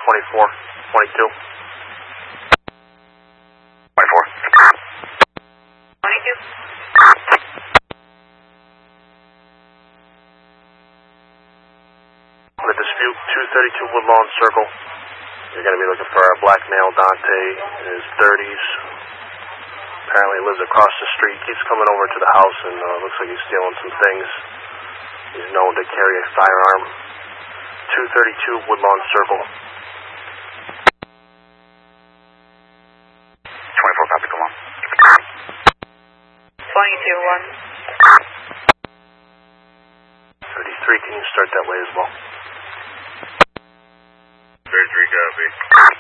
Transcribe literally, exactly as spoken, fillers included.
twenty-four, twenty-two. twenty-four. twenty-two. The dispute, two thirty-two Woodlawn Circle. You're going to be looking for a black male, Dante, in his thirties. Apparently lives across the street, keeps coming over to the house, and uh, looks like he's stealing some things. He's known to carry a firearm. two thirty-two Woodlawn Circle. twenty-four, copy, come on. twenty-two, one. thirty-three, can you start that way as well? thirty-three, copy.